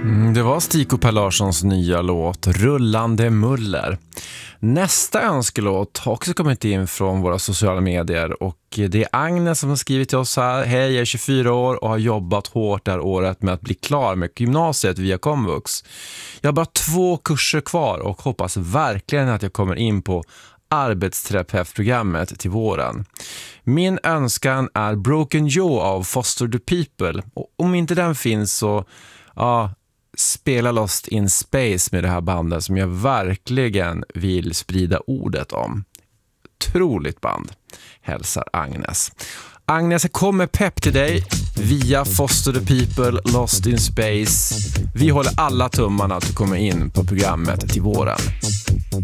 Det var Stig och Per Larssons nya låt Rullande muller. Nästa önskelåt har också kommit in från våra sociala medier och det är Agnes som har skrivit till oss här. Hej, jag är 24 år och har jobbat hårt det här året med att bli klar med gymnasiet via komvux. Jag har bara 2 kurser kvar och hoppas verkligen att jag kommer in på arbetsterapeutprogrammet till våren. Min önskan är Broken Joe av Foster the People. Och om inte den finns så spela Lost in Space med det här bandet som jag verkligen vill sprida ordet om. Otroligt band. Hälsar Agnes. Agnes, kommer pepp till dig via Foster the People, Lost in Space. Vi håller alla tummarna att du kommer in på programmet till våren.